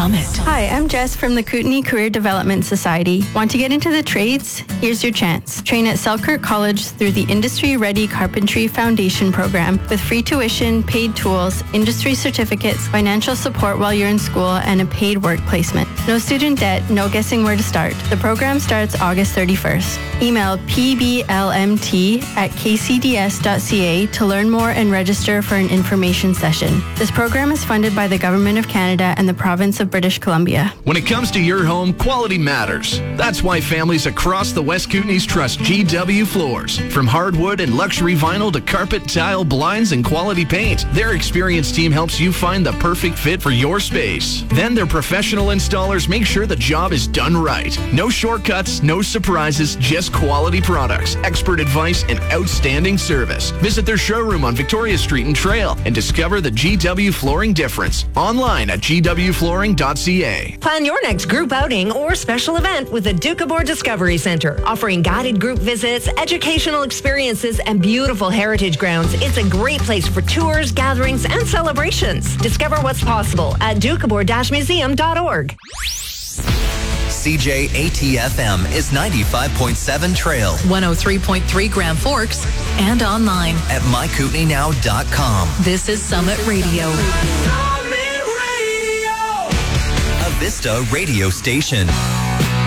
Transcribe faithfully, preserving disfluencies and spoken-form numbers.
Summit. Hi, I'm Jess from the Kootenai Career Development Society. Want to get into the trades? Here's your chance. Train at Selkirk College through the Industry Ready Carpentry Foundation Program with free tuition, paid tools, industry certificates, financial support while you're in school, and a paid work placement. No student debt, no guessing where to start. The program starts August thirty-first. Email p b l m t at k c d s dot c a to learn more and register for an information session. This program is funded by the Government of Canada and the Province of British Columbia. When it comes to your home, quality matters. That's why families across the West Kootenays trust G W Floors. From hardwood and luxury vinyl to carpet, tile, blinds, and quality paint, their experienced team helps you find the perfect fit for your space. Then their professional installers make sure the job is done right. No shortcuts, no surprises, just quality products, expert advice, and outstanding service. Visit their showroom on Victoria Street and Trail and discover the G W Flooring difference. Online at g w flooring dot c a. Plan your next group outing or special event with the Doukhobor Discovery Centre. Offering guided group visits, educational experiences, and beautiful heritage grounds, it's a great place for tours, gatherings, and celebrations. Discover what's possible at doukhobor dash museum dot org. C J A T F M is ninety-five point seven Trail, one oh three point three Grand Forks, and online at my kootenai now dot com. This is Summit Radio. A Vista radio station.